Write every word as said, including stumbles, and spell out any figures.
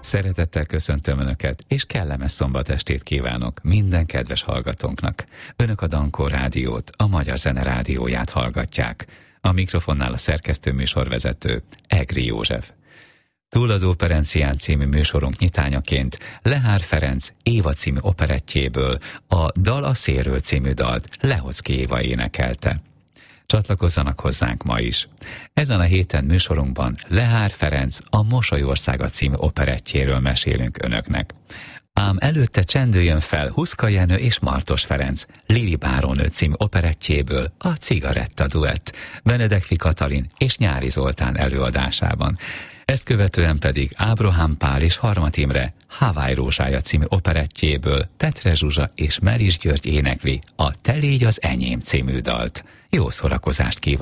Szeretettel köszöntöm Önöket, és kellemes szombatestét kívánok minden kedves hallgatónknak. Önök a Dankó Rádiót, a Magyar Zene Rádióját hallgatják. A mikrofonnál a szerkesztő műsorvezető, Egri József. Túl az Operencián című műsorunk nyitányaként Lehár Ferenc Éva című operettjéből a Dal a szélről című dalt Lehocki Éva énekelte. Csatlakozzanak hozzánk ma is. Ezen a héten műsorunkban Lehár Ferenc a Mosolyországa című operettjéről mesélünk önöknek. Ám előtte csendüljön fel Huszka Jenő és Martos Ferenc Lili bárónő című operettjéből a Cigaretta duett Benedekfi Katalin és Nyári Zoltán előadásában. Ezt követően pedig Ábrahám Pál és Harmat Imre Hawaii rózsája című operettjéből Petre Zsuzsa és Meris György énekli a Te légy az enyém című dalt. Jó szórakozást kívánok!